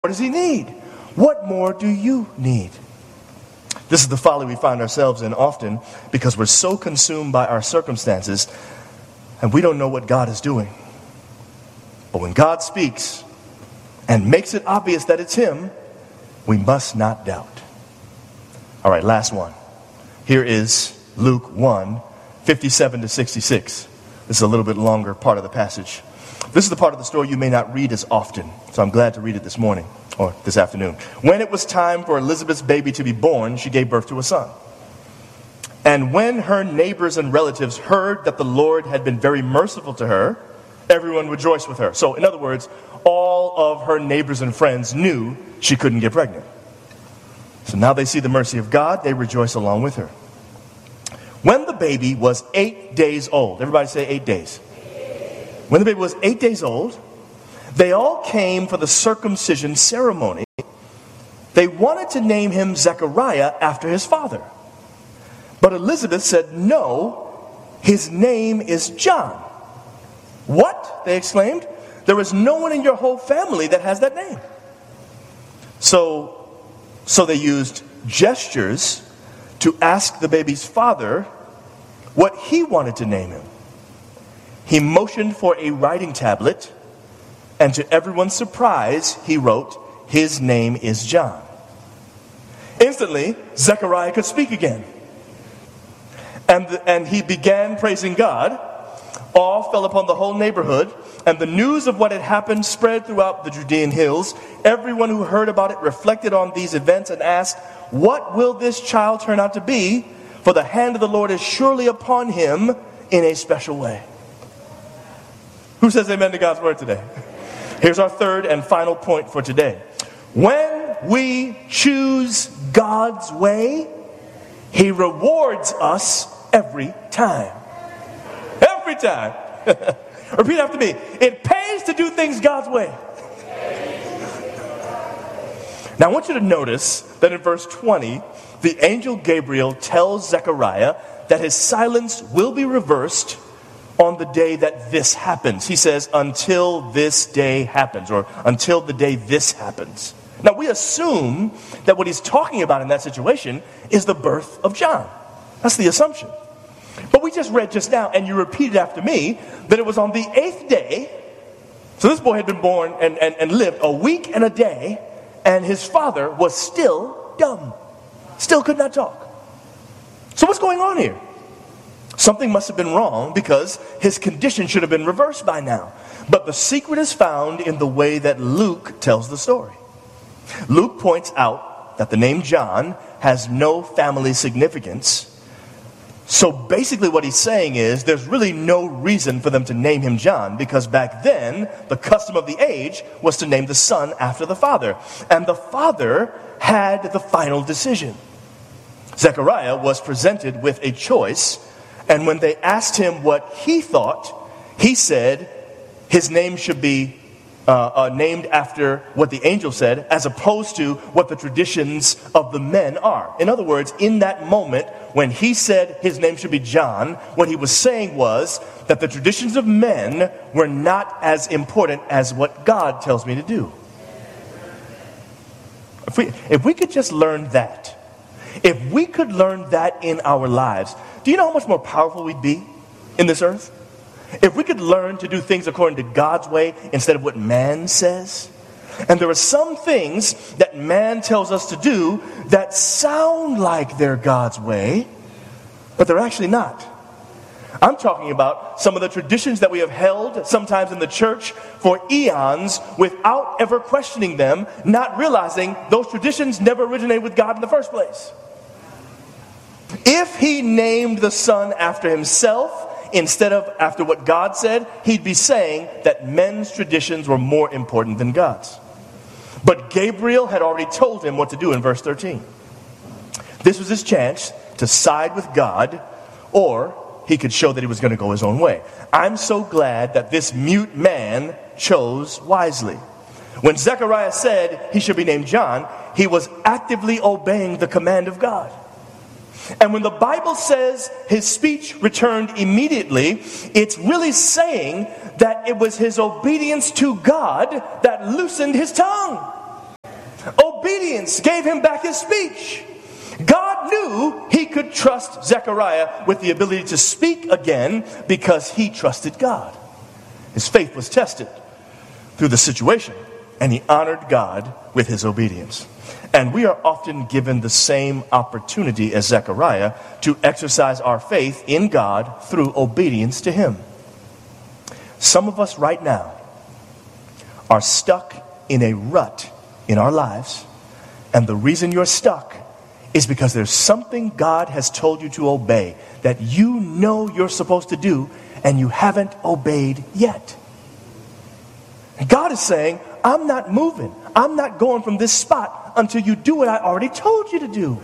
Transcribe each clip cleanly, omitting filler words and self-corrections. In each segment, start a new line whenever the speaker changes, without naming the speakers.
does he need? What more do you need? This is the folly we find ourselves in often because we're so consumed by our circumstances and we don't know what God is doing. But when God speaks and makes it obvious that it's him, we must not doubt. All right, last one. Here is Luke 1, 57 to 66. This is a little bit longer part of the passage. This is the part of the story you may not read as often, so I'm glad to read it this morning, or this afternoon. When it was time for Elizabeth's baby to be born, she gave birth to a son. And when her neighbors and relatives heard that the Lord had been very merciful to her, everyone rejoiced with her. So, in other words, all of her neighbors and friends knew she couldn't get pregnant. So now they see the mercy of God, they rejoice along with her. When the baby was 8 days old, everybody say 8 days. When the baby was 8 days old, they all came for the circumcision ceremony. They wanted to name him Zechariah after his father. But Elizabeth said, no, his name is John. What? They exclaimed. There is no one in your whole family that has that name. So they used gestures to ask the baby's father what he wanted to name him. He motioned for a writing tablet, and to everyone's surprise, he wrote, his name is John. Instantly, Zechariah could speak again. And he began praising God. Awe fell upon the whole neighborhood, and the news of what had happened spread throughout the Judean hills. Everyone who heard about it reflected on these events and asked, what will this child turn out to be? For the hand of the Lord is surely upon him in a special way. Who says amen to God's word today? Here's our third and final point for today. When we choose God's way, he rewards us every time. Every time. Repeat after me. It pays to do things God's way. Now I want you to notice that in verse 20, the angel Gabriel tells Zechariah that his silence will be reversed on the day that this happens. He says, until this day happens, or until the day this happens. Now we assume that what he's talking about in that situation is the birth of John. That's the assumption. But we just read just now, and you repeated after me, that it was on the 8th day. So this boy had been born and lived a week and a day, and his father was still dumb. Still could not talk. So what's going on here? Something must have been wrong because his condition should have been reversed by now. But the secret is found in the way that Luke tells the story. Luke points out that the name John has no family significance. So basically what he's saying is there's really no reason for them to name him John, because back then the custom of the age was to name the son after the father. And the father had the final decision. Zechariah was presented with a choice, and when they asked him what he thought, he said his name should be named after what the angel said, as opposed to what the traditions of the men are. In other words, in that moment, when he said his name should be John, what he was saying was that the traditions of men were not as important as what God tells me to do. If we could just learn that, if we could learn that in our lives, do you know how much more powerful we'd be in this earth? If we could learn to do things according to God's way instead of what man says. And there are some things that man tells us to do that sound like they're God's way, but they're actually not. I'm talking about some of the traditions that we have held, sometimes in the church, for eons without ever questioning them, not realizing those traditions never originated with God in the first place. If he named the son after himself instead of after what God said, he'd be saying that men's traditions were more important than God's. But Gabriel had already told him what to do in verse 13. This was his chance to side with God, or he could show that he was going to go his own way. I'm so glad that this mute man chose wisely. When Zechariah said he should be named John, he was actively obeying the command of God. And when the Bible says his speech returned immediately, it's really saying that it was his obedience to God that loosened his tongue. obedience gave him back his speech. God knew he could trust Zechariah with the ability to speak again because he trusted God. His faith was tested through the situation, and he honored God with his obedience. And we are often given the same opportunity as Zechariah to exercise our faith in God through obedience to him. Some of us right now are stuck in a rut in our lives, and the reason you're stuck is because there's something God has told you to obey that you know you're supposed to do, and you haven't obeyed yet. And God is saying, I'm not moving. I'm not going from this spot until you do what I already told you to do.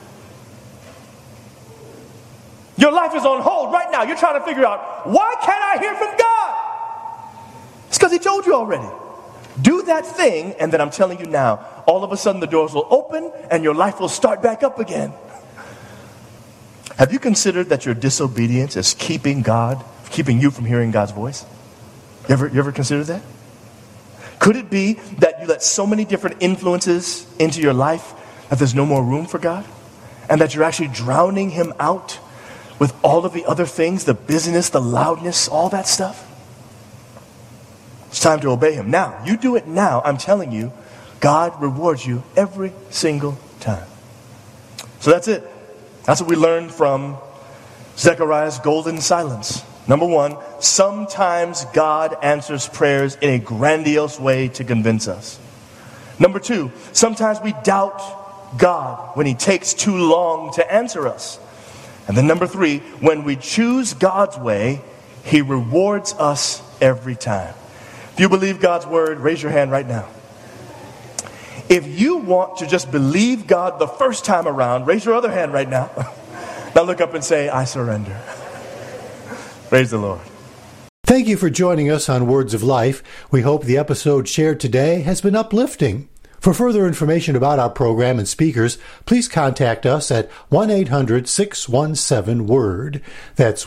Your life is on hold right now. You're trying to figure out, why can't I hear from God? It's because he told you already. Do that thing, and then I'm telling you now, all of a sudden the doors will open and your life will start back up again. Have you considered that your disobedience is keeping you from hearing God's voice? You ever considered that? Could it be that you let so many different influences into your life that there's no more room for God? And that you're actually drowning him out with all of the other things, the busyness, the loudness, all that stuff? It's time to obey him. Now, you do it now, I'm telling you, God rewards you every single time. So that's it. That's what we learned from Zechariah's golden silence. Number one, sometimes God answers prayers in a grandiose way to convince us. Number two, sometimes we doubt God when he takes too long to answer us. And then number three, when we choose God's way, he rewards us every time. If you believe God's word, raise your hand right now. If you want to just believe God the first time around, raise your other hand right now. Now look up and say, I surrender. Praise the Lord.
Thank you for joining us on Words of Life. We hope the episode shared today has been uplifting. For further information about our program and speakers, please contact us at 1-800-617-WORD. That's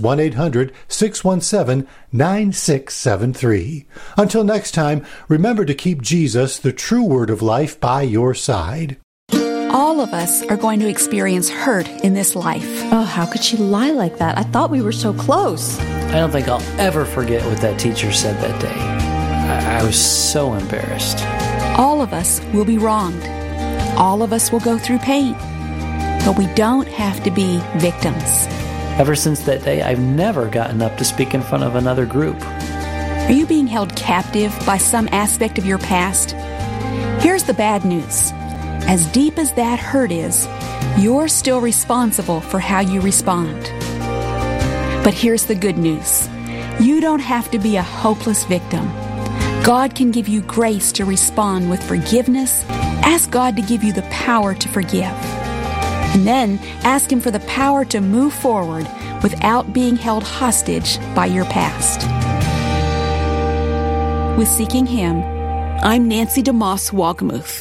1-800-617-9673. Until next time, remember to keep Jesus, the true Word of life, by your side.
All of us are going to experience hurt in this life.
Oh, how could she lie like that? I thought we were so close.
I don't think I'll ever forget what that teacher said that day. I was so embarrassed.
All of us will be wronged. All of us will go through pain. But we don't have to be victims.
Ever since that day, I've never gotten up to speak in front of another group.
Are you being held captive by some aspect of your past? Here's the bad news. As deep as that hurt is, you're still responsible for how you respond. But here's the good news. You don't have to be a hopeless victim. God can give you grace to respond with forgiveness. Ask God to give you the power to forgive. And then ask him for the power to move forward without being held hostage by your past. With Seeking Him, I'm Nancy DeMoss Wogmuth.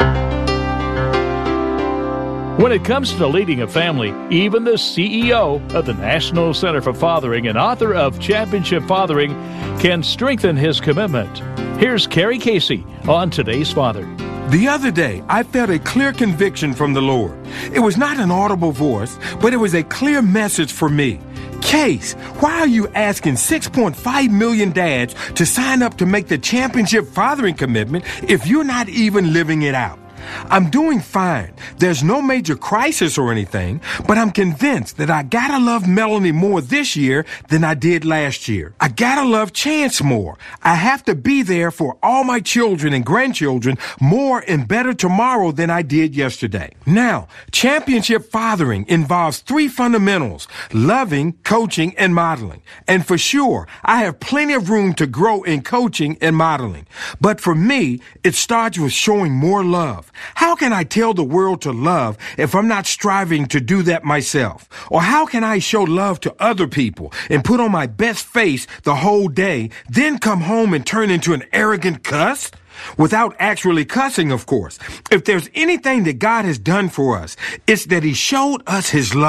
When it comes to leading a family, even the CEO of the National Center for Fathering and author of Championship Fathering can strengthen his commitment. Here's Carrie Casey on Today's Father.
The other day, I felt a clear conviction from the Lord. It was not an audible voice, but it was a clear message for me. Case, why are you asking 6.5 million dads to sign up to make the Championship Fathering commitment if you're not even living it out? I'm doing fine. There's no major crisis or anything, but I'm convinced that I gotta love Melanie more this year than I did last year. I gotta love Chance more. I have to be there for all my children and grandchildren more and better tomorrow than I did yesterday. Now, Championship Fathering involves 3 fundamentals: loving, coaching, and modeling. And for sure, I have plenty of room to grow in coaching and modeling. But for me, it starts with showing more love. How can I tell the world to love if I'm not striving to do that myself? Or how can I show love to other people and put on my best face the whole day, then come home and turn into an arrogant cuss? Without actually cussing, of course. If there's anything that God has done for us, it's that He showed us His love.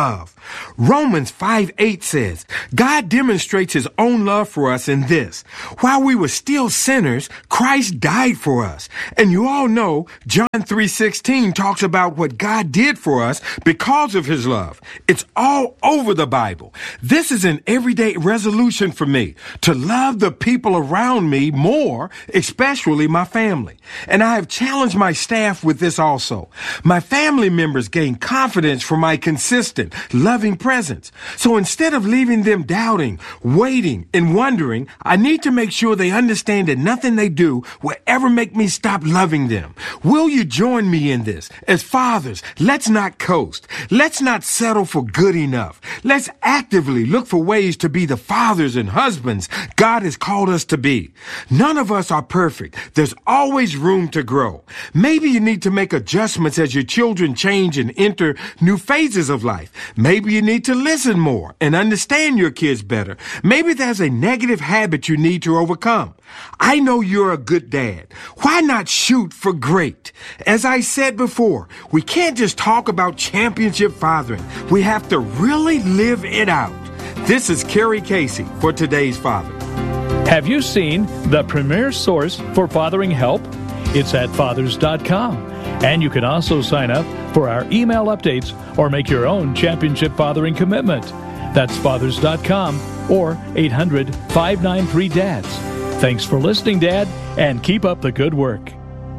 Romans 5:8 says, God demonstrates his own love for us in this: while we were still sinners, Christ died for us. And you all know John 3:16 talks about what God did for us because of his love. It's all over the Bible. This is an everyday resolution for me, to love the people around me more, especially my family. And I have challenged my staff with this also. My family members gain confidence from my consistent, loving presence. So instead of leaving them doubting, waiting, and wondering, I need to make sure they understand that nothing they do will ever make me stop loving them. Will you join me in this? As fathers, let's not coast. Let's not settle for good enough. Let's actively look for ways to be the fathers and husbands God has called us to be. None of us are perfect. There's always room to grow. Maybe you need to make adjustments as your children change and enter new phases of life. Maybe you need to listen more and understand your kids better. Maybe there's a negative habit you need to overcome. I know you're a good dad. Why not shoot for great? As I said before, we can't just talk about championship fathering. We have to really live it out. This is Kerry Casey for Today's Father.
Have you seen the premier source for fathering help? It's at fathers.com. And you can also sign up for our email updates or make your own championship fathering commitment. That's fathers.com or 800-593-DADS. Thanks for listening, Dad, and keep up the good work.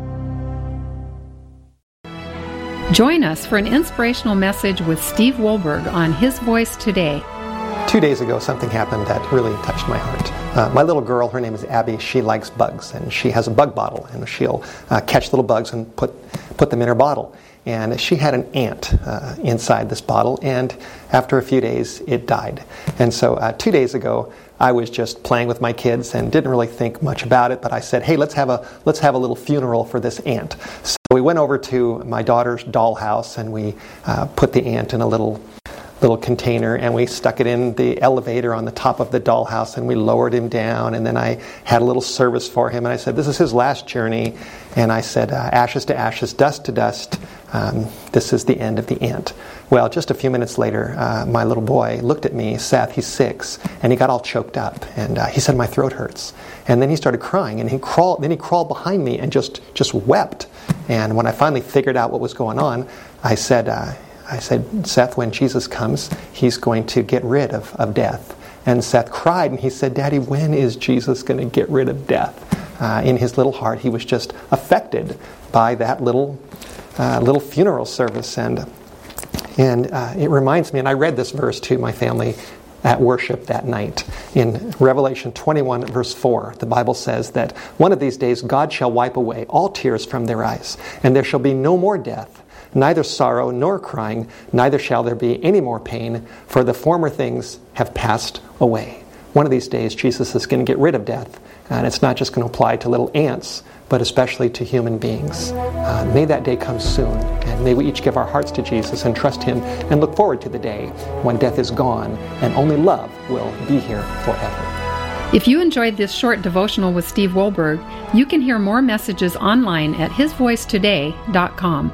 Join us for an inspirational message with Steve Wohlberg on His Voice Today.
2 days ago, something happened that really touched my heart. My little girl, her name is Abby, she likes bugs, and she has a bug bottle, and she'll catch little bugs and put them in her bottle. And she had an ant inside this bottle, and after a few days, it died. And so 2 days ago, I was just playing with my kids and didn't really think much about it, but I said, hey, let's have a little funeral for this ant. So we went over to my daughter's dollhouse, and we put the ant in a little container, and we stuck it in the elevator on the top of the dollhouse, and we lowered him down, and then I had a little service for him, and I said, this is his last journey, and I said, ashes to ashes, dust to dust, this is the end of the ant. Well, just a few minutes later, my little boy looked at me, Seth, he's 6, and he got all choked up, and he said, my throat hurts. And then he started crying, and he crawled behind me and just wept. And when I finally figured out what was going on, I said, Seth, when Jesus comes, he's going to get rid of death. And Seth cried, and he said, Daddy, when is Jesus going to get rid of death? In his little heart, he was just affected by that little funeral service. And it reminds me, and I read this verse to my family at worship that night. In Revelation 21, verse 4, the Bible says that one of these days God shall wipe away all tears from their eyes, and there shall be no more death, neither sorrow nor crying, neither shall there be any more pain, for the former things have passed away. One of these days, Jesus is going to get rid of death, and it's not just going to apply to little ants, but especially to human beings. May that day come soon, and may we each give our hearts to Jesus and trust Him and look forward to the day when death is gone and only love will be here forever.
If you enjoyed this short devotional with Steve Wohlberg, you can hear more messages online at hisvoicetoday.com.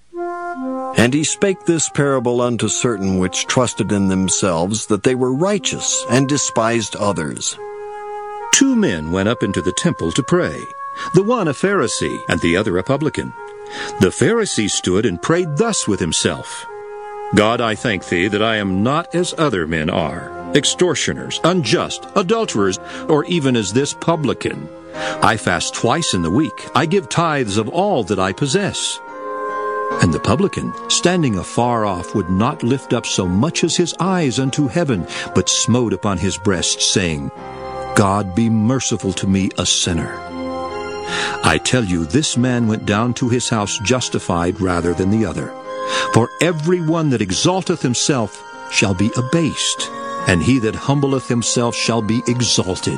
And he spake this parable unto certain which trusted in themselves that they were righteous, and despised others.
2 men went up into the temple to pray, the one a Pharisee, and the other a publican. The Pharisee stood and prayed thus with himself: God, I thank thee that I am not as other men are, extortioners, unjust, adulterers, or even as this publican. I fast twice in the week. I give tithes of all that I possess. And the publican, standing afar off, would not lift up so much as his eyes unto heaven, but smote upon his breast, saying, God, be merciful to me, a sinner. I tell you, this man went down to his house justified rather than the other. For every one that exalteth himself shall be abased, and he that humbleth himself shall be exalted.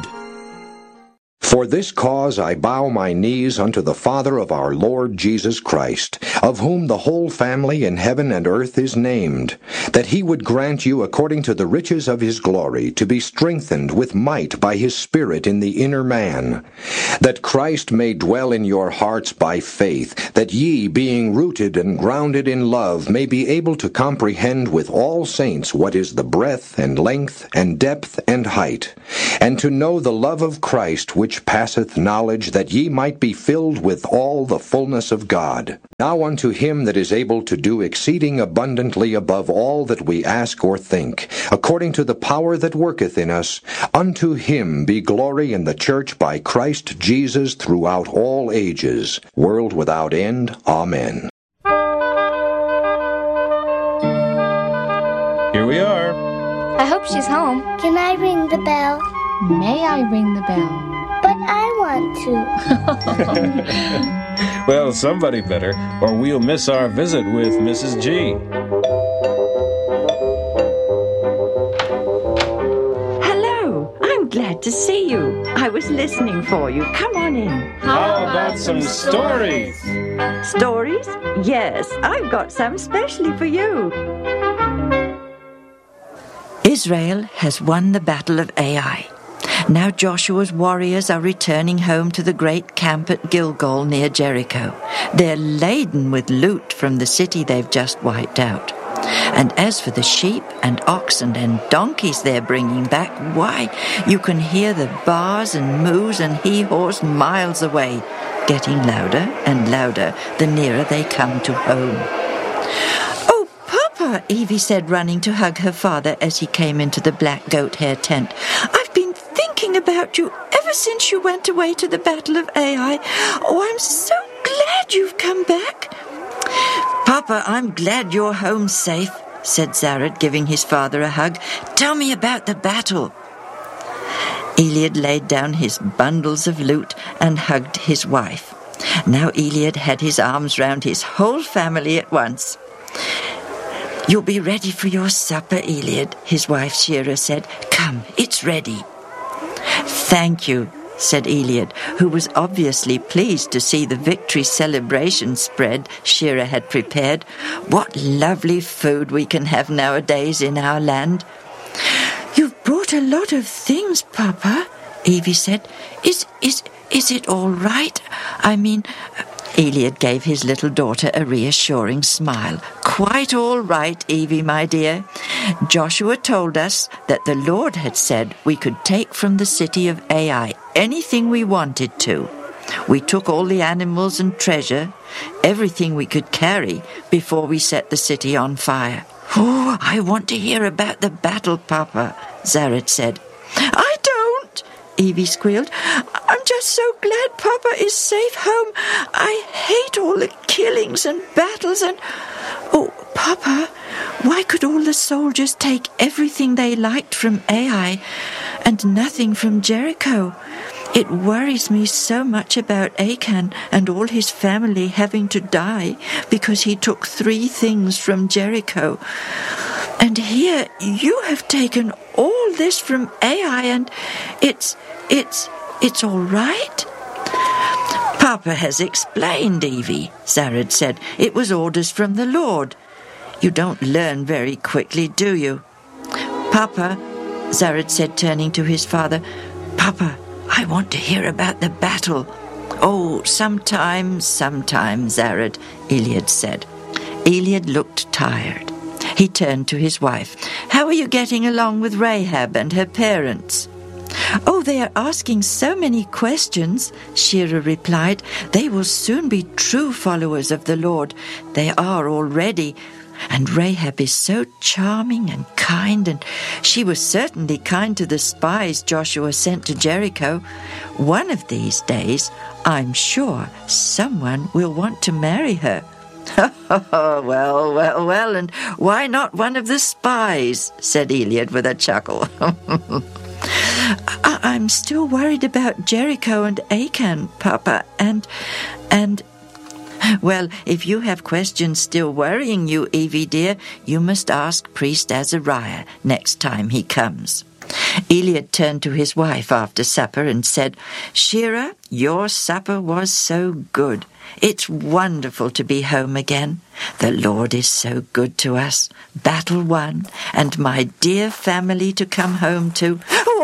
For this cause I bow my knees unto the Father of our Lord Jesus Christ, of whom the whole family in heaven and earth is named, that he would grant you according to the riches of his glory to be strengthened with might by his Spirit in the inner man, that Christ may dwell in your hearts by faith, that ye, being rooted and grounded in love, may be able to comprehend with all saints what is the breadth and length and depth and height, and to know the love of Christ which passeth knowledge, that ye might be filled with all the fullness of God. Now unto him that is able to do exceeding abundantly above all that we ask or think, according to the power that worketh in us, unto him be glory in the church by Christ Jesus throughout all ages, world without end. Amen.
Here we are.
I hope she's home.
Can I ring the bell?
May I ring the bell?
But I want
to. Well, somebody better, or we'll miss our visit with Mrs. G.
Hello. I'm glad to see you. I was listening for you. Come on in.
How about some stories?
Stories? Yes, I've got some specially for you. Israel has won the Battle of Ai. Now Joshua's warriors are returning home to the great camp at Gilgal near Jericho. They're laden with loot from the city they've just wiped out. And as for the sheep and oxen and donkeys they're bringing back, why, you can hear the bars and moos and hee-haws miles away, getting louder and louder the nearer they come to home. "Oh, Papa," Evie said, running to hug her father as he came into the black goat hair tent. "I've been thinking about you ever since you went away to the Battle of Ai. Oh, I'm so glad you've come back." "Papa, I'm glad you're home safe," said Zared, giving his father a hug. "Tell me about the battle." Eliad laid down his bundles of loot and hugged his wife. Now Eliad had his arms round his whole family at once. "You'll be ready for your supper, Eliad," his wife Shira said. "Come, it's ready." "Thank you," said Eliad, who was obviously pleased to see the victory celebration spread Shira had prepared. "What lovely food we can have nowadays in our land." "You've brought a lot of things, Papa," Evie said. Is it all right? I mean..." Eliad gave his little daughter a reassuring smile. "Quite all right, Evie, my dear. Joshua told us that the Lord had said we could take from the city of Ai anything we wanted to. We took all the animals and treasure, everything we could carry, before we set the city on fire." "Oh, I want to hear about the battle, Papa," Zared said. "I don't," Evie squealed. "I'm just so glad Papa is safe home. I hate all the killings and battles and... Oh, Papa, why could all the soldiers take everything they liked from Ai and nothing from Jericho? It worries me so much about Achan and all his family having to die because he took 3 things from Jericho. And here you have taken all this from Ai and it's all right?" "Papa has explained, Evie," Zared said. "It was orders from the Lord. You don't learn very quickly, do you?" "Papa," Zared said, turning to his father, "Papa, I want to hear about the battle." "Oh, sometimes, Zared," Eliad said. Eliad looked tired. He turned to his wife. "How are you getting along with Rahab and her parents?" "Oh, they are asking so many questions," Shira replied. "They will soon be true followers of the Lord. They are already. And Rahab is so charming and kind, and she was certainly kind to the spies Joshua sent to Jericho. One of these days, I'm sure someone will want to marry her." Well, and why not one of the spies?" said Eliad with a chuckle. "I'm still worried about Jericho and Achan, Papa, and... Well, if you have questions still worrying you, Evie dear, you must ask Priest Azariah next time he comes." Eliad turned to his wife after supper and said, "Shira, your supper was so good. It's wonderful to be home again. The Lord is so good to us. Battle won, and my dear family to come home to."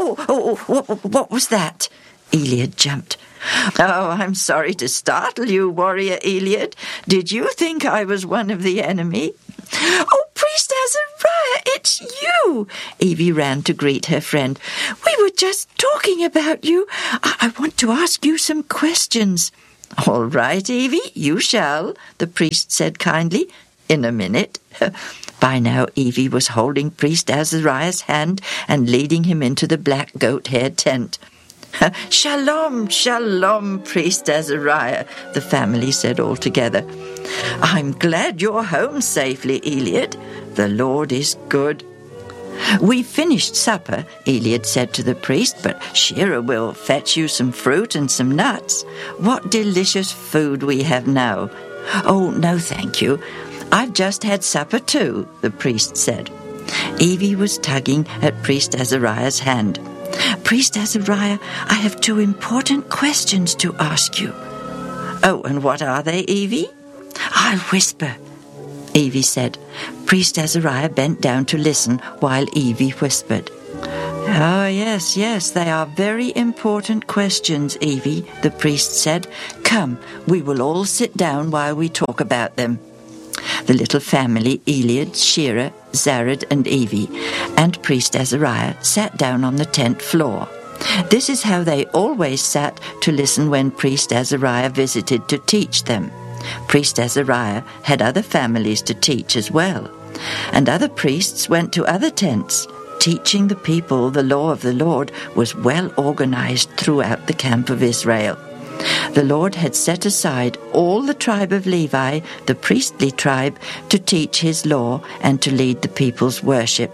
What was that? Eliad jumped. "Oh, I'm sorry to startle you, warrior Eliad. Did you think I was one of the enemy?" "Oh, Priest Azariah, it's you!" Evie ran to greet her friend. "We were just talking about you. I want to ask you some questions." "All right, Evie, you shall," the priest said kindly. "In a minute." By now, Evie was holding Priest Azariah's hand and leading him into the black goat-hair tent. "Shalom, shalom, Priest Azariah," the family said all together. "I'm glad you're home safely, Eliad. The Lord is good." "We finished supper," Eliad said to the priest, "but Shira will fetch you some fruit and some nuts. What delicious food we have now." "Oh, no, thank you. I've just had supper too," the priest said. Evie was tugging at Priest Azariah's hand. "Priest Azariah, I have 2 important questions to ask you." "Oh, and what are they, Evie?" "I'll whisper," Evie said. Priest Azariah bent down to listen while Evie whispered. "Oh, yes, they are very important questions, Evie," the priest said. "Come, we will all sit down while we talk about them." The little family, Eliad, Shira, Zared and Evie, and Priest Azariah sat down on the tent floor. This is how they always sat to listen when Priest Azariah visited to teach them. Priest Azariah had other families to teach as well, and other priests went to other tents. Teaching the people the law of the Lord was well organized throughout the camp of Israel. The Lord had set aside all the tribe of Levi, the priestly tribe, to teach his law and to lead the people's worship.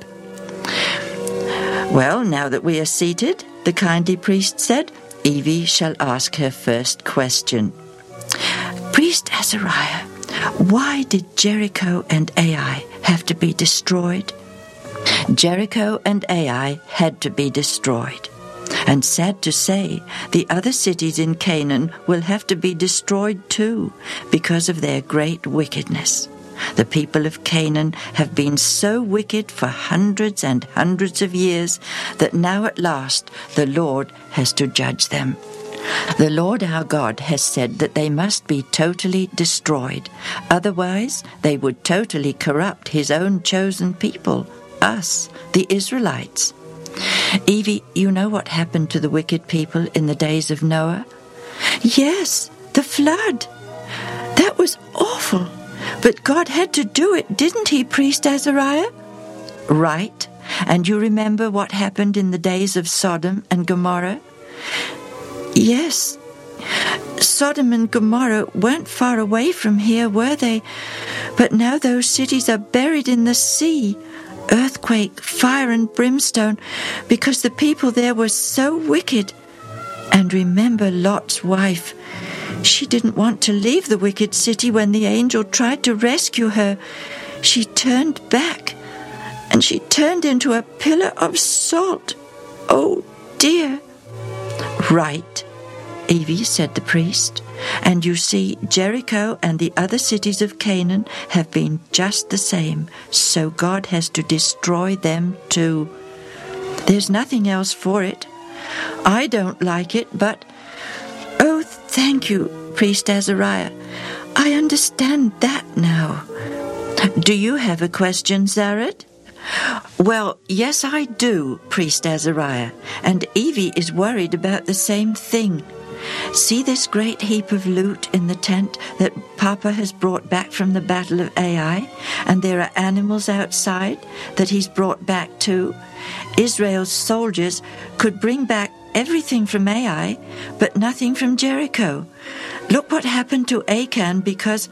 "Well, now that we are seated," the kindly priest said, "Evie shall ask her first question." "Priest Azariah, why did Jericho and Ai have to be destroyed?" Jericho and Ai had to be destroyed. And sad to say, the other cities in Canaan will have to be destroyed too because of their great wickedness. The people of Canaan have been so wicked for hundreds and hundreds of years that now at last the Lord has to judge them. The Lord our God has said that they must be totally destroyed. Otherwise, they would totally corrupt his own chosen people, us, the Israelites. Evie, you know what happened to the wicked people in the days of Noah? Yes, the flood. That was awful. But God had to do it, didn't he, Priest Azariah? Right. And you remember what happened in the days of Sodom and Gomorrah? Yes. Sodom and Gomorrah weren't far away from here, were they? But now those cities are buried in the sea. Earthquake, fire and brimstone, because the people there were so wicked. And remember Lot's wife. She didn't want to leave the wicked city when the angel tried to rescue her. She turned back, and she turned into a pillar of salt. Oh, dear. Right, Evie, said the priest. And you see, Jericho and the other cities of Canaan have been just the same, so God has to destroy them too. There's nothing else for it. I don't like it, but... Oh, thank you, Priest Azariah. I understand that now. Do you have a question, Zared? Well, yes, I do, Priest Azariah, and Evie is worried about the same thing. See this great heap of loot in the tent that Papa has brought back from the Battle of Ai? And there are animals outside that he's brought back too. Israel's soldiers could bring back everything from Ai, but nothing from Jericho. Look what happened to Achan because...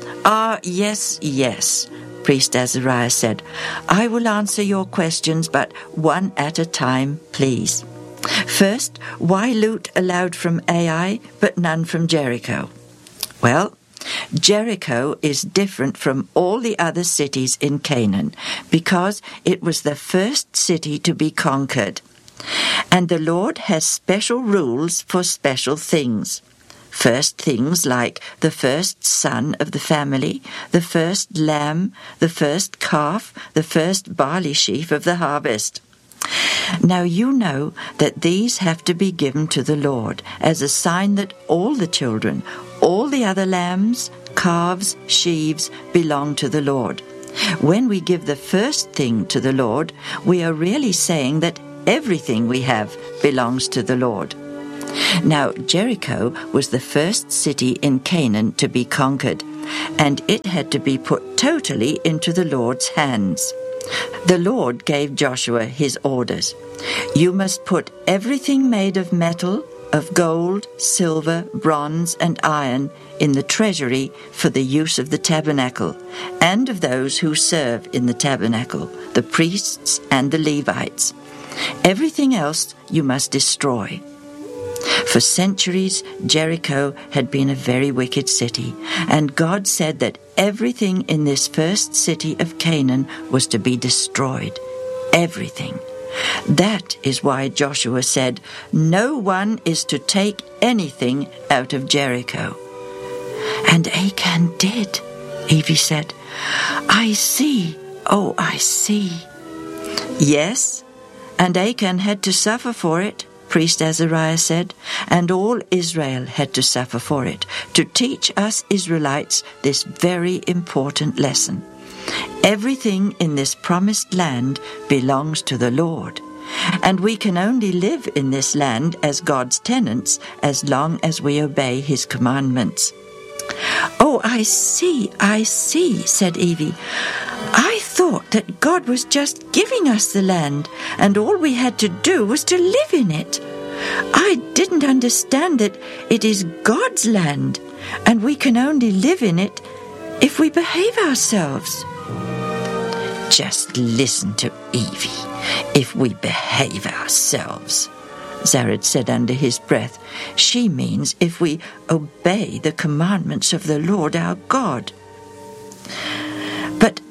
Yes, Priest Azariah said. I will answer your questions, but one at a time, please. First, why loot allowed from Ai, but none from Jericho? Well, Jericho is different from all the other cities in Canaan because it was the first city to be conquered. And the Lord has special rules for special things. First things like the first son of the family, the first lamb, the first calf, the first barley sheaf of the harvest. Now you know that these have to be given to the Lord as a sign that all the children, all the other lambs, calves, sheaves belong to the Lord. When we give the first thing to the Lord, we are really saying that everything we have belongs to the Lord. Now, Jericho was the first city in Canaan to be conquered, and it had to be put totally into the Lord's hands. The Lord gave Joshua his orders. You must put everything made of metal, of gold, silver, bronze, and iron in the treasury for the use of the tabernacle, and of those who serve in the tabernacle, the priests and the Levites. Everything else you must destroy. For centuries, Jericho had been a very wicked city, and God said that everything in this first city of Canaan was to be destroyed. Everything. That is why Joshua said, no one is to take anything out of Jericho. And Achan did, Evie said. I see. Oh, I see. Yes, and Achan had to suffer for it, Priest Azariah said, and all Israel had to suffer for it, to teach us Israelites this very important lesson. Everything in this promised land belongs to the Lord, and we can only live in this land as God's tenants as long as we obey His commandments. Oh, I see, said Evie. I thought that God was just giving us the land, and all we had to do was to live in it. I didn't understand that it is God's land, and we can only live in it if we behave ourselves. Just listen to Evie. If we behave ourselves, Zared said under his breath. She means if we obey the commandments of the Lord our God. But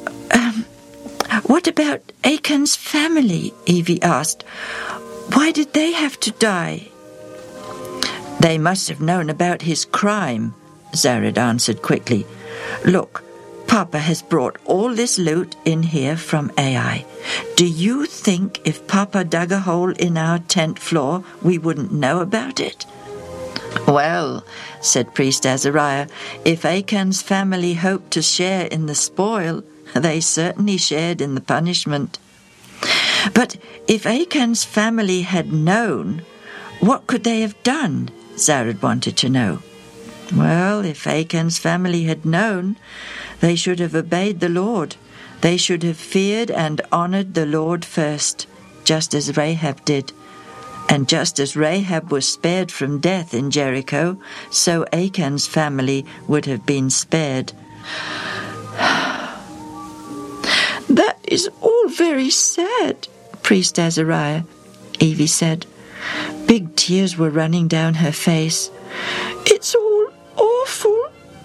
what about Achan's family? Evie asked. Why did they have to die? They must have known about his crime, Zared answered quickly. Look, Papa has brought all this loot in here from Ai. Do you think if Papa dug a hole in our tent floor, we wouldn't know about it? Well, said Priest Azariah, if Achan's family hoped to share in the spoil, they certainly shared in the punishment. But if Achan's family had known, what could they have done? Zared wanted to know. Well, if Achan's family had known, they should have obeyed the Lord. They should have feared and honored the Lord first, just as Rahab did. And just as Rahab was spared from death in Jericho, so Achan's family would have been spared. That is all very sad, Priest Azariah, Evie said. Big tears were running down her face. It's all awful.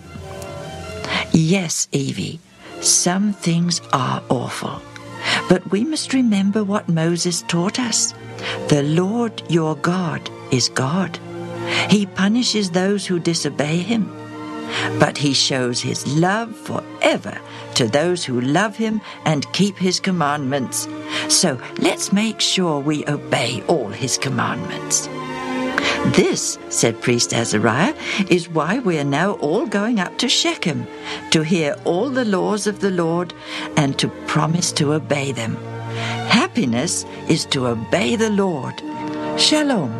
Yes, Evie, some things are awful. But we must remember what Moses taught us. The Lord your God is God. He punishes those who disobey him, but he shows his love forever to those who love him and keep his commandments. So let's make sure we obey all his commandments. This, said Priest Azariah, is why we are now all going up to Shechem, to hear all the laws of the Lord and to promise to obey them. Happiness is to obey the Lord. Shalom.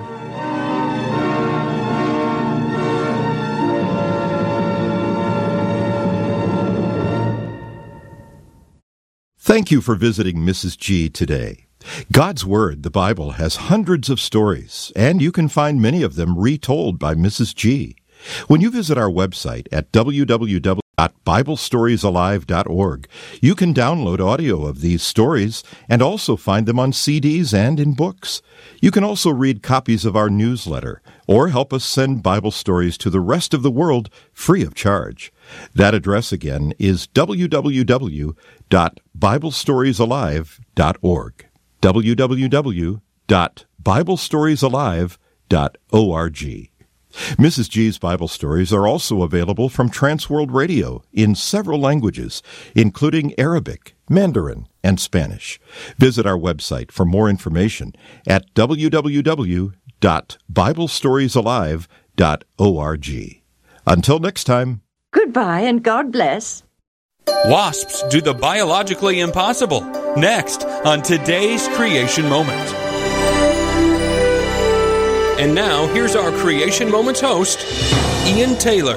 Thank you for visiting Mrs. G today. God's Word, the Bible, has hundreds of stories, and you can find many of them retold by Mrs. G. When you visit our website at www.biblestoriesalive.org, you can download audio of these stories and also find them on CDs and in books. You can also read copies of our newsletter or help us send Bible stories to the rest of the world free of charge. That address again is www.biblestoriesalive.org. www.biblestoriesalive.org. www.biblestoriesalive.org. Mrs. G's Bible Stories are also available from Transworld Radio in several languages, including Arabic, Mandarin, and Spanish. Visit our website for more information at www.biblestoriesalive.org. Until next time.
Goodbye and God bless.
Wasps do the biologically impossible. Next on today's Creation Moment. And now, here's our Creation Moments host, Ian Taylor.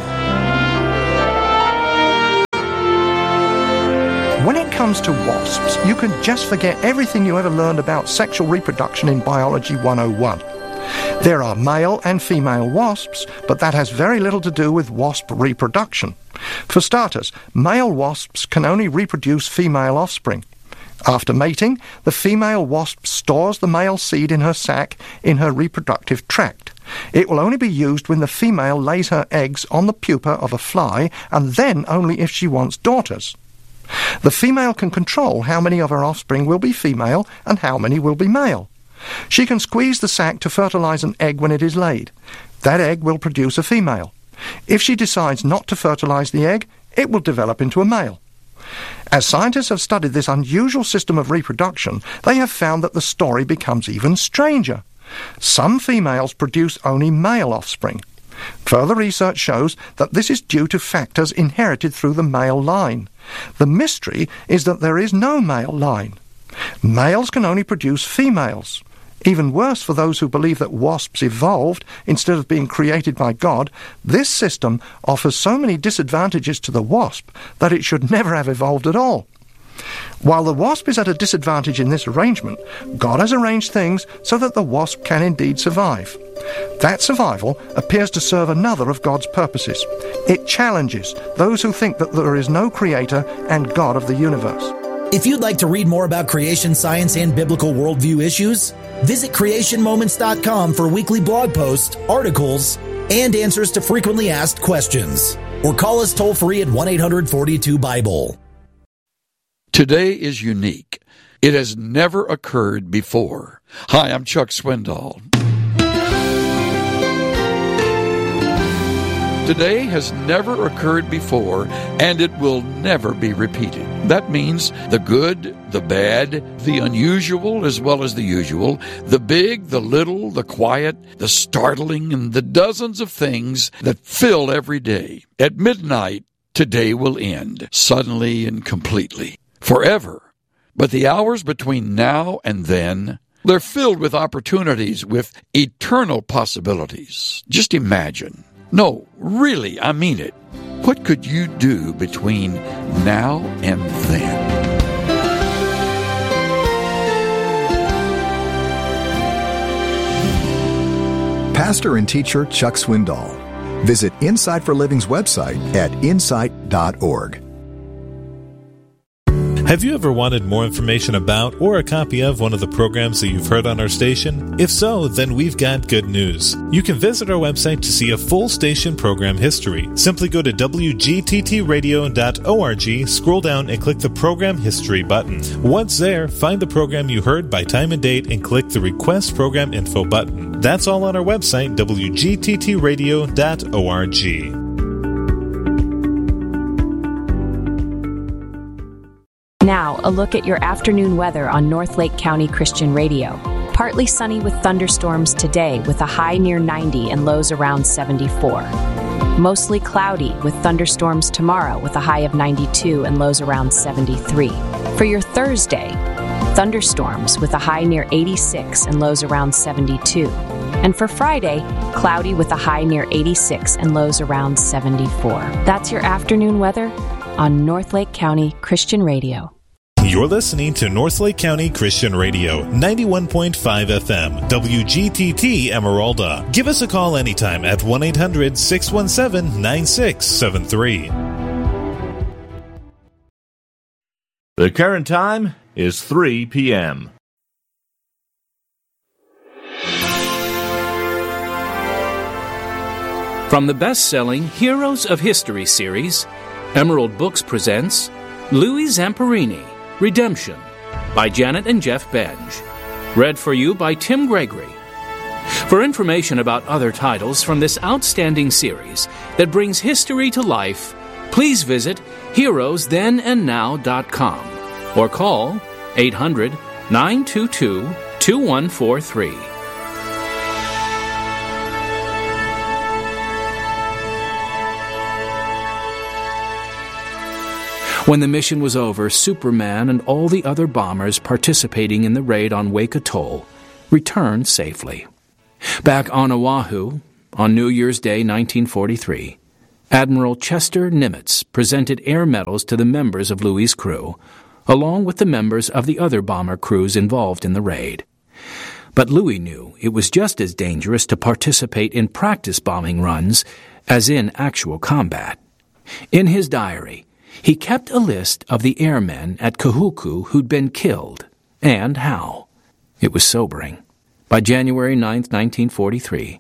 When it comes to wasps, you can just forget everything you ever learned about sexual reproduction in Biology 101. There are male and female wasps, but that has very little to do with wasp reproduction. For starters, male wasps can only reproduce female offspring. After mating, the female wasp stores the male seed in her sac in her reproductive tract. It will only be used when the female lays her eggs on the pupa of a fly, and then only if she wants daughters. The female can control how many of her offspring will be female and how many will be male. She can squeeze the sac to fertilize an egg when it is laid. That egg will produce a female. If she decides not to fertilize the egg, it will develop into a male. As scientists have studied this unusual system of reproduction, they have found that the story becomes even stranger. Some females produce only male offspring. Further research shows that this is due to factors inherited through the male line. The mystery is that there is no male line. Males can only produce females. Even worse for those who believe that wasps evolved instead of being created by God, this system offers so many disadvantages to the wasp that it should never have evolved at all. While the wasp is at a disadvantage in this arrangement, God has arranged things so that the wasp can indeed survive. That survival appears to serve another of God's purposes. It challenges those who think that there is no creator and God of the universe.
If you'd like to read more about creation science and biblical worldview issues, visit creationmoments.com for weekly blog posts, articles, and answers to frequently asked questions. Or call us toll-free at 1-800-42-BIBLE.
Today is unique. It has never occurred before. Hi, I'm Chuck Swindoll. Today has never occurred before, and it will never be repeated. That means the good, the bad, the unusual as well as the usual, the big, the little, the quiet, the startling, and the dozens of things that fill every day. At midnight, today will end, suddenly and completely, forever. But the hours between now and then, they're filled with opportunities, with eternal possibilities. Just imagine. No, really, I mean it. What could you do between now and then?
Pastor and teacher Chuck Swindoll. Visit Insight for Living's website at insight.org.
Have you ever wanted more information about or a copy of one of the programs that you've heard on our station? If so, then we've got good news. You can visit our website to see a full station program history. Simply go to wgttradio.org, scroll down and click the Program History button. Once there, find the program you heard by time and date and click the Request Program Info button. That's all on our website, wgttradio.org.
Now, a look at your afternoon weather on North Lake County Christian Radio. Partly sunny with thunderstorms today with a high near 90 and lows around 74. Mostly cloudy with thunderstorms tomorrow with a high of 92 and lows around 73. For your Thursday, thunderstorms with a high near 86 and lows around 72. And for Friday, cloudy with a high near 86 and lows around 74. That's your afternoon weather on North Lake County Christian Radio.
You're listening to North Lake County Christian Radio, 91.5 FM, WGTT Emeralda. Give us a call anytime at 1-800-617-9673.
The current time is 3 p.m. From the best-selling Heroes of History series, Emerald Books presents Louis Zamperini, Redemption, by Janet and Jeff Benj.
Read for you by Tim Gregory. For information about other titles from this outstanding series that brings history to life, please visit heroesthenandnow.com or call 800-922-2143. When the mission was over, Superman and all the other bombers participating in the raid on Wake Atoll returned safely. Back on Oahu, on New Year's Day 1943, Admiral Chester Nimitz presented air medals to the members of Louis's crew, along with the members of the other bomber crews involved in the raid. But Louis knew it was just as dangerous to participate in practice bombing runs as in actual combat. In his diary, he kept a list of the airmen at Kahuku who'd been killed, and how. It was sobering. By January 9, 1943,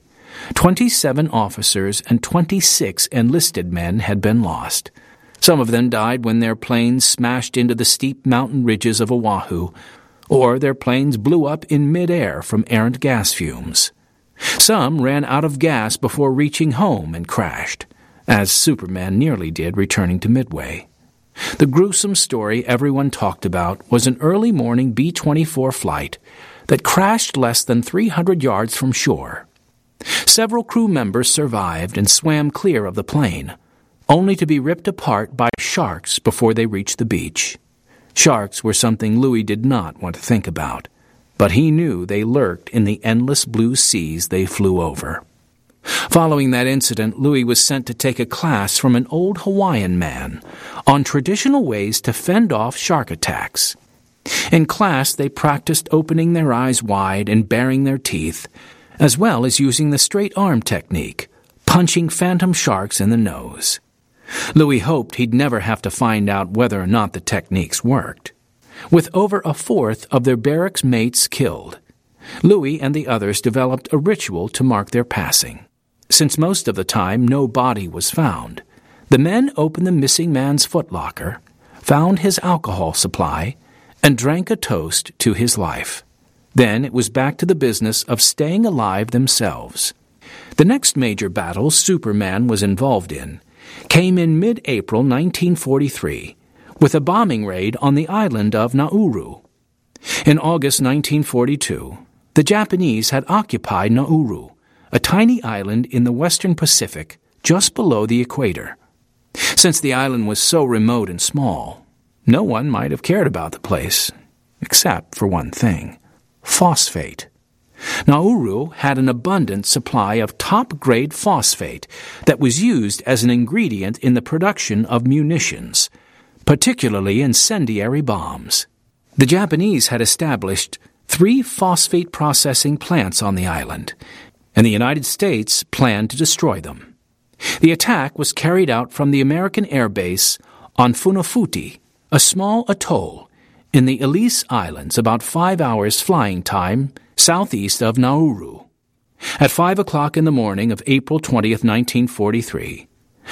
27 officers and 26 enlisted men had been lost. Some of them died when their planes smashed into the steep mountain ridges of Oahu, or their planes blew up in midair from errant gas fumes. Some ran out of gas before reaching home and crashed, as Superman nearly did returning to Midway. The gruesome story everyone talked about was an early morning B-24 flight that crashed less than 300 yards from shore. Several crew members survived and swam clear of the plane, only to be ripped apart by sharks before they reached the beach. Sharks were something Louis did not want to think about, but he knew they lurked in the endless blue seas they flew over. Following that incident, Louis was sent to take a class from an old Hawaiian man on traditional ways to fend off shark attacks. In class, they practiced opening their eyes wide and baring their teeth, as well as using the straight arm technique, punching phantom sharks in the nose. Louis hoped he'd never have to find out whether or not the techniques worked. With over a fourth of their barracks mates killed, Louis and the others developed a ritual to mark their passing. Since most of the time no body was found, the men opened the missing man's footlocker, found his alcohol supply, and drank a toast to his life. Then it was back to the business of staying alive themselves. The next major battle Superman was involved in came in mid-April 1943 with a bombing raid on the island of Nauru. In August 1942, the Japanese had occupied Nauru, a tiny island in the western Pacific just below the equator. Since the island was so remote and small, no one might have cared about the place, except for one thing: phosphate. Nauru had an abundant supply of top-grade phosphate that was used as an ingredient in the production of munitions, particularly incendiary bombs. The Japanese had established 3 phosphate processing plants on the island, and the United States planned to destroy them. The attack was carried out from the American air base on Funafuti, a small atoll in the Ellice Islands, about 5 hours flying time southeast of Nauru. At 5 o'clock in the morning of April 20th, 1943,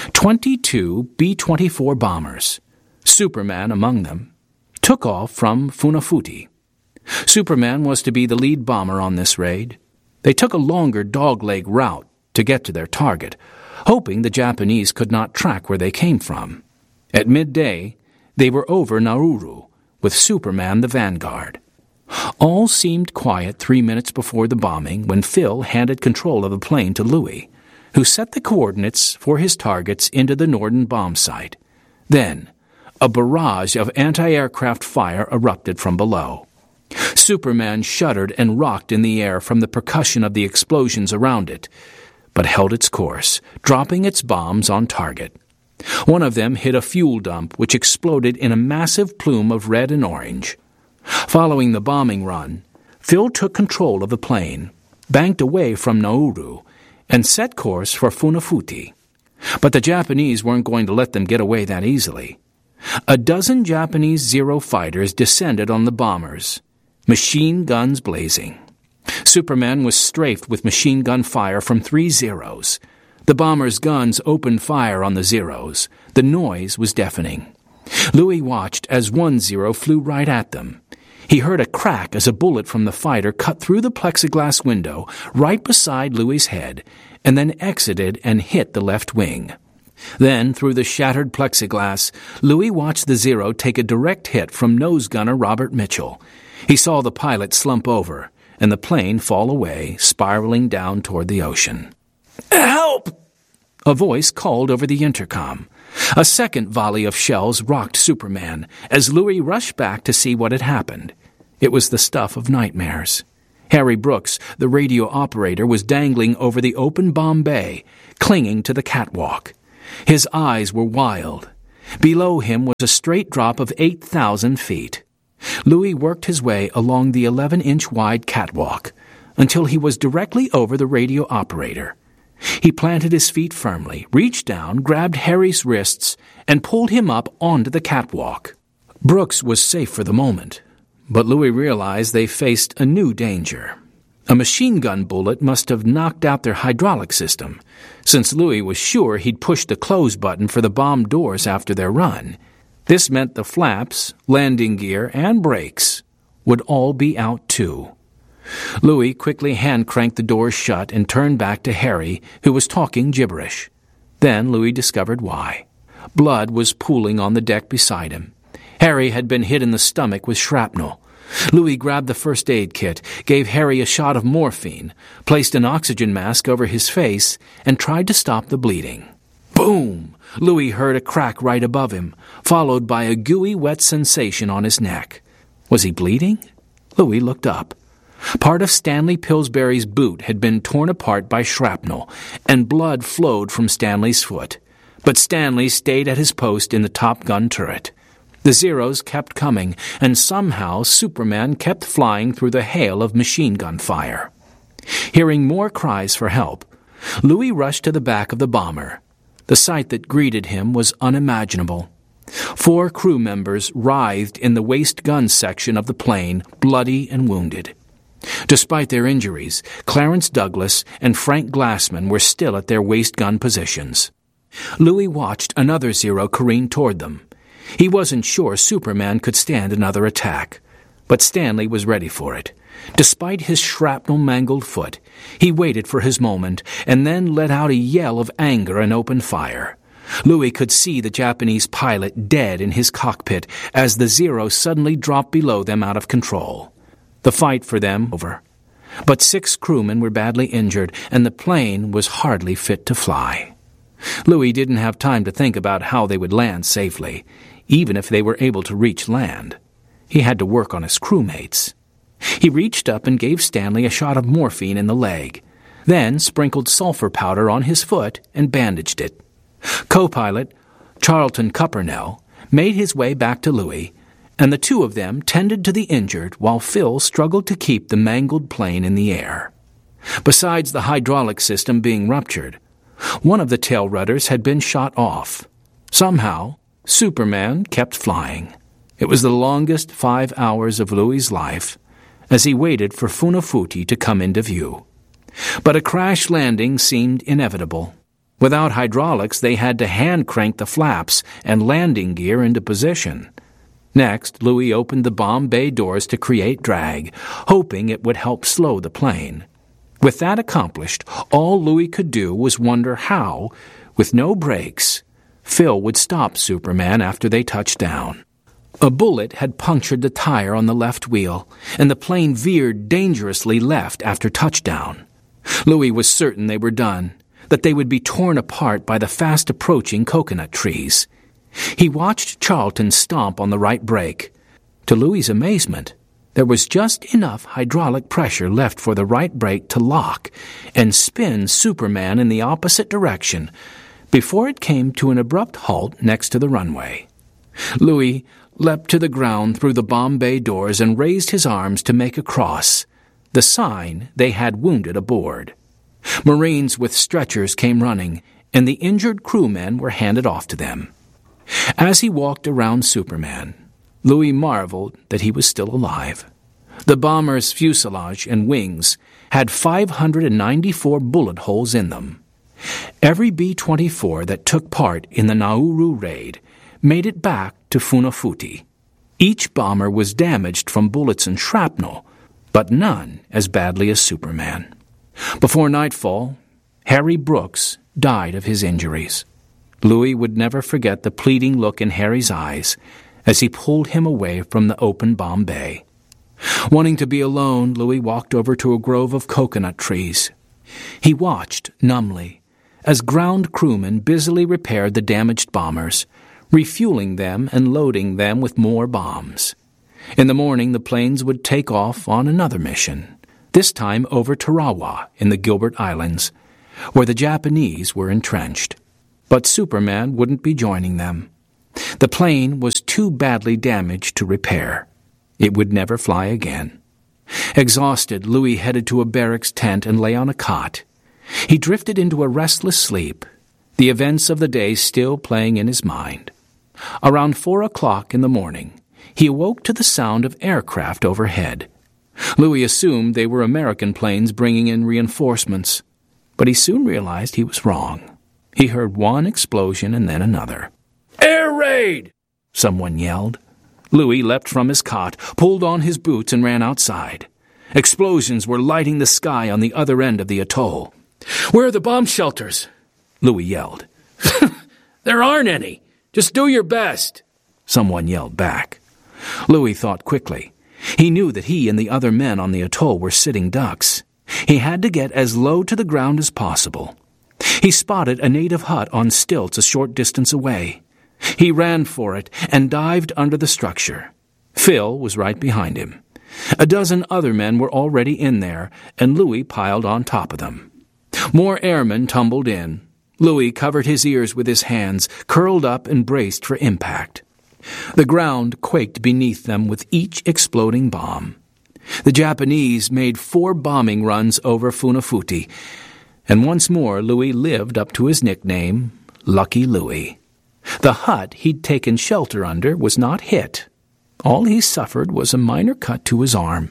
22 B-24 bombers, Superman among them, took off from Funafuti. Superman was to be the lead bomber on this raid. They took a longer dogleg route to get to their target, hoping the Japanese could not track where they came from. At midday, they were over Nauru, with Superman the vanguard. All seemed quiet 3 minutes before the bombing when Phil handed control of the plane to Louis, who set the coordinates for his targets into the Norden bomb site. Then, a barrage of anti-aircraft fire erupted from below. Superman shuddered and rocked in the air from the percussion of the explosions around it, but held its course, dropping its bombs on target. One of them hit a fuel dump, which exploded in a massive plume of red and orange. Following the bombing run, Phil took control of the plane, banked away from Nauru, and set course for Funafuti. But the Japanese weren't going to let them get away that easily. A dozen Japanese Zero fighters descended on the bombers, machine guns blazing. Superman was strafed with machine gun fire from 3 Zeros. The bombers' guns opened fire on the Zeros. The noise was deafening. Louis watched as one Zero flew right at them. He heard a crack as a bullet from the fighter cut through the plexiglass window right beside Louis's head and then exited and hit the left wing. Then, through the shattered plexiglass, Louis watched the Zero take a direct hit from nose gunner Robert Mitchell. He saw the pilot slump over and the plane fall away, spiraling down toward the ocean. "Help!" A voice called over the intercom. A second volley of shells rocked Superman as Louis rushed back to see what had happened. It was the stuff of nightmares. Harry Brooks, the radio operator, was dangling over the open bomb bay, clinging to the catwalk. His eyes were wild. Below him was a straight drop of 8,000 feet. Louis worked his way along the 11-inch wide catwalk until he was directly over the radio operator. He planted his feet firmly, reached down, grabbed Harry's wrists, and pulled him up onto the catwalk. Brooks was safe for the moment, but Louis realized they faced a new danger. A machine gun bullet must have knocked out their hydraulic system, since Louis was sure he'd pushed the close button for the bomb doors after their run. This meant the flaps, landing gear, and brakes would all be out too. Louis quickly hand-cranked the doors shut and turned back to Harry, who was talking gibberish. Then Louis discovered why. Blood was pooling on the deck beside him. Harry had been hit in the stomach with shrapnel. Louis grabbed the first aid kit, gave Harry a shot of morphine, placed an oxygen mask over his face, and tried to stop the bleeding. Boom! Louis heard a crack right above him, followed by a gooey, wet sensation on his neck. Was he bleeding? Louis looked up. Part of Stanley Pillsbury's boot had been torn apart by shrapnel, and blood flowed from Stanley's foot. But Stanley stayed at his post in the Top Gun turret. The Zeros kept coming, and somehow Superman kept flying through the hail of machine gun fire. Hearing more cries for help, Louis rushed to the back of the bomber. The sight that greeted him was unimaginable. 4 crew members writhed in the waist gun section of the plane, bloody and wounded. Despite their injuries, Clarence Douglas and Frank Glassman were still at their waist gun positions. Louis watched another Zero careen toward them. He wasn't sure Superman could stand another attack, but Stanley was ready for it. Despite his shrapnel-mangled foot, he waited for his moment and then let out a yell of anger and opened fire. Louis could see the Japanese pilot dead in his cockpit as the Zero suddenly dropped below them out of control. The fight for them over. But 6 crewmen were badly injured, and the plane was hardly fit to fly. Louis didn't have time to think about how they would land safely, even if they were able to reach land. He had to work on his crewmates. He reached up and gave Stanley a shot of morphine in the leg, then sprinkled sulfur powder on his foot and bandaged it. Co-pilot Charlton Cuppernell made his way back to Louis, and the two of them tended to the injured while Phil struggled to keep the mangled plane in the air. Besides the hydraulic system being ruptured, one of the tail rudders had been shot off. Somehow, Superman kept flying. It was the longest 5 hours of Louis's life as he waited for Funafuti to come into view. But a crash landing seemed inevitable. Without hydraulics, they had to hand-crank the flaps and landing gear into position. Next, Louis opened the bomb bay doors to create drag, hoping it would help slow the plane. With that accomplished, all Louis could do was wonder how, with no brakes, Phil would stop Superman after they touched down. A bullet had punctured the tire on the left wheel, and the plane veered dangerously left after touchdown. Louis was certain they were done, that they would be torn apart by the fast-approaching coconut trees. He watched Charlton stomp on the right brake. To Louis's amazement, there was just enough hydraulic pressure left for the right brake to lock and spin Superman in the opposite direction before it came to an abrupt halt next to the runway. Louis leapt to the ground through the bomb bay doors and raised his arms to make a cross, the sign they had wounded aboard. Marines with stretchers came running, and the injured crewmen were handed off to them. As he walked around Superman, Louis marveled that he was still alive. The bomber's fuselage and wings had 594 bullet holes in them. Every B-24 that took part in the Nauru raid made it back to Funafuti. Each bomber was damaged from bullets and shrapnel, but none as badly as Superman. Before nightfall, Harry Brooks died of his injuries. Louis would never forget the pleading look in Harry's eyes as he pulled him away from the open bomb bay. Wanting to be alone, Louis walked over to a grove of coconut trees. He watched, numbly, as ground crewmen busily repaired the damaged bombers, refueling them and loading them with more bombs. In the morning, the planes would take off on another mission, this time over Tarawa in the Gilbert Islands, where the Japanese were entrenched. But Superman wouldn't be joining them. The plane was too badly damaged to repair. It would never fly again. Exhausted, Louis headed to a barracks tent and lay on a cot. He drifted into a restless sleep, the events of the day still playing in his mind. Around 4 o'clock in the morning, he awoke to the sound of aircraft overhead. Louis assumed they were American planes bringing in reinforcements, but he soon realized he was wrong. He heard one explosion and then another. "Air raid!" someone yelled. Louis leapt from his cot, pulled on his boots, and ran outside. Explosions were lighting the sky on the other end of the atoll. "Where are the bomb shelters?" Louis yelled. "There aren't any. Just do your best," someone yelled back. Louis thought quickly. He knew that he and the other men on the atoll were sitting ducks. He had to get as low to the ground as possible. He spotted a native hut on stilts a short distance away. He ran for it and dived under the structure. Phil was right behind him. A dozen other men were already in there, and Louis piled on top of them. More airmen tumbled in. Louis covered his ears with his hands, curled up and braced for impact. The ground quaked beneath them with each exploding bomb. The Japanese made 4 bombing runs over Funafuti, and once more Louis lived up to his nickname, Lucky Louis. The hut he'd taken shelter under was not hit. All he suffered was a minor cut to his arm.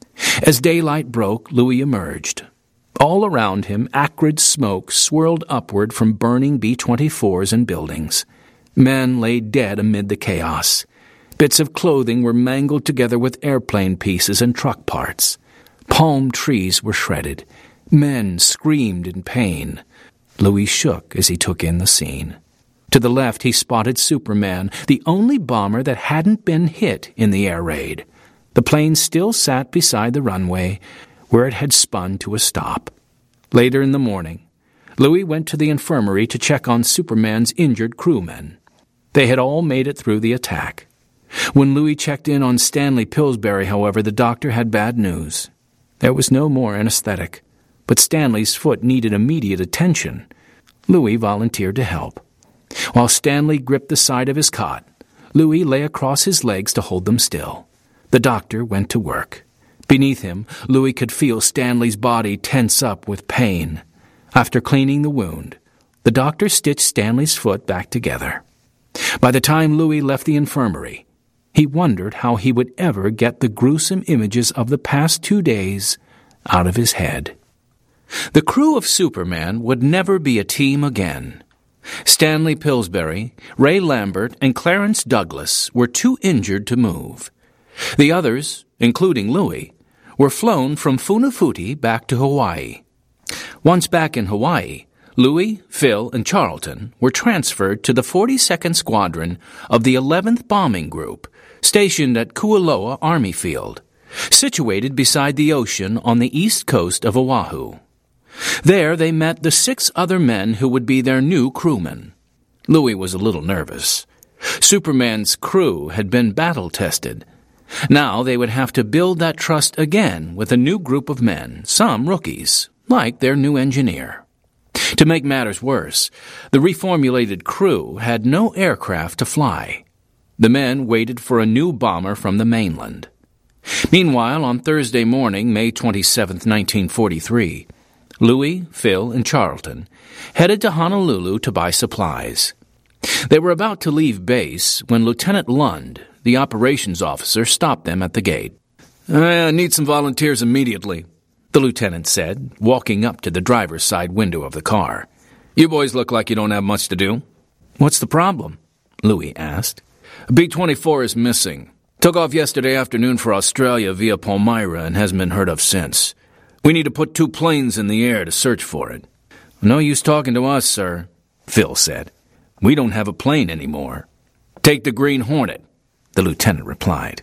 As daylight broke, Louis emerged. All around him, acrid smoke swirled upward from burning B-24s and buildings. Men lay dead amid the chaos. Bits of clothing were mangled together with airplane pieces and truck parts. Palm trees were shredded. Men screamed in pain. Louis shook as he took in the scene. To the left, he spotted Superman, the only bomber that hadn't been hit in the air raid. The plane still sat beside the runway, where it had spun to a stop. Later in the morning, Louis went to the infirmary to check on Superman's injured crewmen. They had all made it through the attack. When Louis checked in on Stanley Pillsbury, however, the doctor had bad news. There was no more anesthetic, but Stanley's foot needed immediate attention. Louis volunteered to help. While Stanley gripped the side of his cot, Louis lay across his legs to hold them still. The doctor went to work. Beneath him, Louis could feel Stanley's body tense up with pain. After cleaning the wound, the doctor stitched Stanley's foot back together. By the time Louis left the infirmary, he wondered how he would ever get the gruesome images of the past 2 days out of his head. The crew of Superman would never be a team again. Stanley Pillsbury, Ray Lambert, and Clarence Douglas were too injured to move. The others, including Louis, were flown from Funafuti back to Hawaii. Once back in Hawaii, Louis, Phil, and Charlton were transferred to the 42nd Squadron of the 11th Bombing Group, stationed at Kualoa Army Field, situated beside the ocean on the east coast of Oahu. There they met the 6 other men who would be their new crewmen. Louis was a little nervous. Superman's crew had been battle-tested. Now they would have to build that trust again with a new group of men, some rookies, like their new engineer. To make matters worse, the reformulated crew had no aircraft to fly. The men waited for a new bomber from the mainland. Meanwhile, on Thursday morning, May 27, 1943, Louis, Phil, and Charlton headed to Honolulu to buy supplies. They were about to leave base when Lieutenant Lund, the operations officer, stopped them at the gate. "I need some volunteers immediately," the lieutenant said, walking up to the driver's side window of the car. "You boys look like you don't have much to do." "What's the problem?" Louis asked. "B-24 is missing. Took off yesterday afternoon for Australia via Palmyra and hasn't been heard of since. We need to put 2 planes in the air to search for it. No use talking to us, sir, Phil said. We don't have a plane anymore. Take the Green Hornet, the lieutenant replied.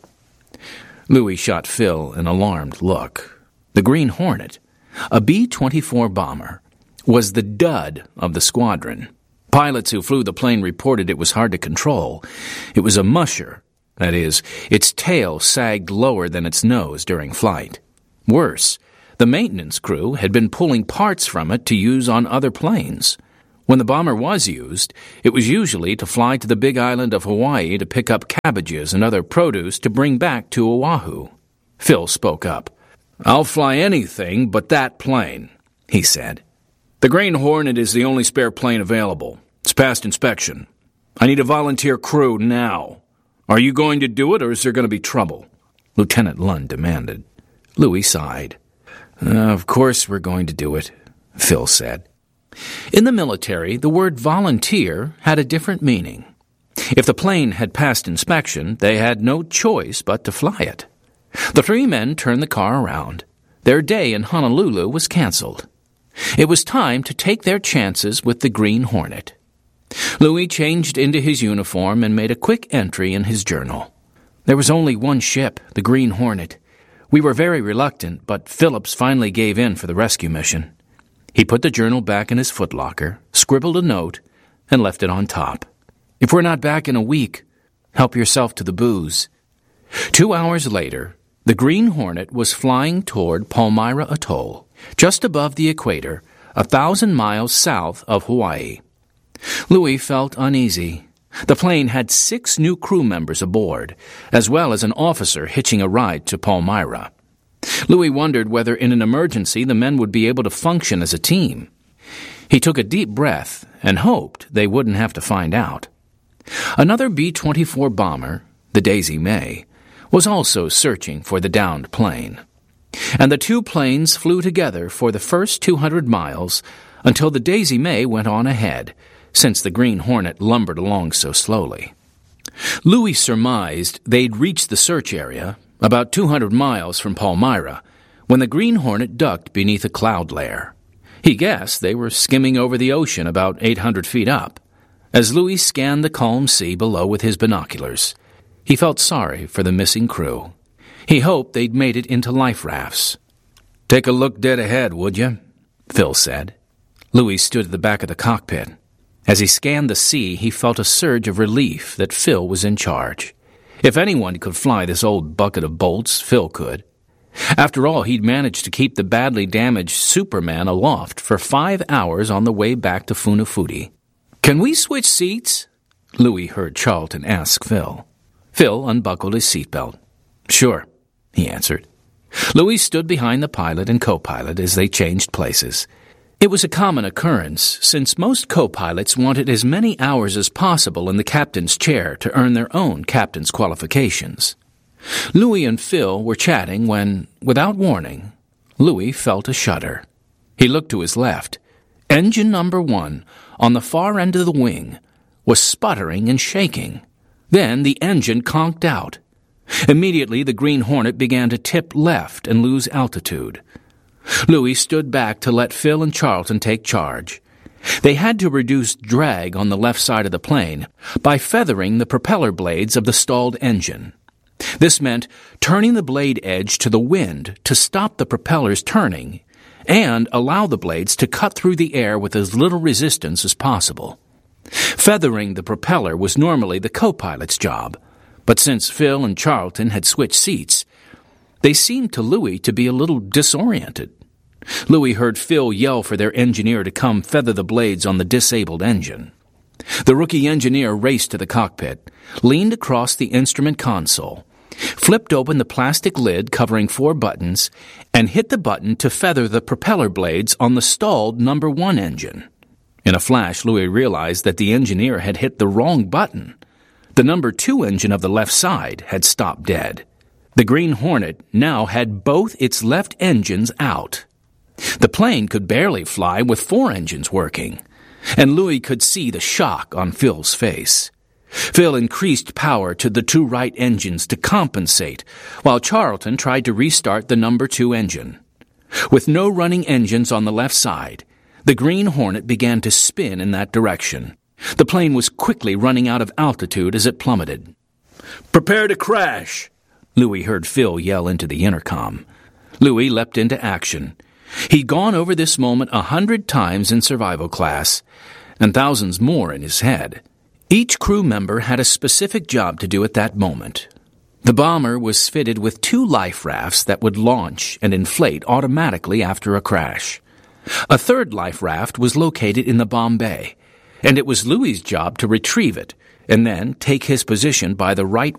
Louis shot Phil an alarmed look. The Green Hornet, a B-24 bomber, was the dud of the squadron. Pilots who flew the plane reported it was hard to control. It was a musher. That is, its tail sagged lower than its nose during flight. Worse, the maintenance crew had been pulling parts from it to use on other planes. When the bomber was used, it was usually to fly to the big island of Hawaii to pick up cabbages and other produce to bring back to Oahu. Phil spoke up. I'll fly anything but that plane, he said. The Green Hornet is the only spare plane available. It's past inspection. I need a volunteer crew now. Are you going to do it, or is there going to be trouble? Lieutenant Lund demanded. Louis sighed. Of course we're going to do it, Phil said. In the military, the word volunteer had a different meaning. If the plane had passed inspection, they had no choice but to fly it. The 3 men turned the car around. Their day in Honolulu was canceled. It was time to take their chances with the Green Hornet. Louis changed into his uniform and made a quick entry in his journal. There was only one ship, the Green Hornet. We were very reluctant, but Phillips finally gave in for the rescue mission. He put the journal back in his footlocker, scribbled a note, and left it on top. If we're not back in a week, help yourself to the booze. 2 hours later, the Green Hornet was flying toward Palmyra Atoll, just above the equator, 1,000 miles south of Hawaii. Louis felt uneasy. The plane had 6 new crew members aboard, as well as an officer hitching a ride to Palmyra. Louis wondered whether in an emergency the men would be able to function as a team. He took a deep breath and hoped they wouldn't have to find out. Another B-24 bomber, the Daisy May, was also searching for the downed plane. And the 2 planes flew together for the first 200 miles until the Daisy May went on ahead, since the Green Hornet lumbered along so slowly. Louis surmised they'd reached the search area, about 200 miles from Palmyra, when the Green Hornet ducked beneath a cloud layer. He guessed they were skimming over the ocean about 800 feet up. As Louis scanned the calm sea below with his binoculars, he felt sorry for the missing crew. He hoped they'd made it into life rafts. Take a look dead ahead, would you? Phil said. Louis stood at the back of the cockpit. As he scanned the sea, he felt a surge of relief that Phil was in charge. If anyone could fly this old bucket of bolts, Phil could. After all, he'd managed to keep the badly damaged Superman aloft for 5 hours on the way back to Funafuti. Can we switch seats? Louis heard Charlton ask Phil. Phil unbuckled his seatbelt. Sure, he answered. Louis stood behind the pilot and co-pilot as they changed places. It was a common occurrence, since most co-pilots wanted as many hours as possible in the captain's chair to earn their own captain's qualifications. Louis and Phil were chatting when, without warning, Louis felt a shudder. He looked to his left. Engine number 1, on the far end of the wing, was sputtering and shaking. Then the engine conked out. Immediately the Green Hornet began to tip left and lose altitude. Louis stood back to let Phil and Charlton take charge. They had to reduce drag on the left side of the plane by feathering the propeller blades of the stalled engine. This meant turning the blade edge to the wind to stop the propellers turning and allow the blades to cut through the air with as little resistance as possible. Feathering the propeller was normally the co-pilot's job, but since Phil and Charlton had switched seats, they seemed to Louis to be a little disoriented. Louis heard Phil yell for their engineer to come feather the blades on the disabled engine. The rookie engineer raced to the cockpit, leaned across the instrument console, flipped open the plastic lid covering 4 buttons, and hit the button to feather the propeller blades on the stalled number 1 engine. In a flash, Louis realized that the engineer had hit the wrong button. The number 2 engine of the left side had stopped dead. The Green Hornet now had both its left engines out. The plane could barely fly with 4 engines working, and Louis could see the shock on Phil's face. Phil increased power to the two right engines to compensate, while Charlton tried to restart the number 2 engine. With no running engines on the left side, the Green Hornet began to spin in that direction. The plane was quickly running out of altitude as it plummeted. "Prepare to crash!" Louis heard Phil yell into the intercom. Louis leapt into action. He'd gone over this moment 100 times in survival class, and thousands more in his head. Each crew member had a specific job to do at that moment. The bomber was fitted with 2 life rafts that would launch and inflate automatically after a crash. A third life raft was located in the bomb bay, and it was Louis's job to retrieve it and then take his position by the right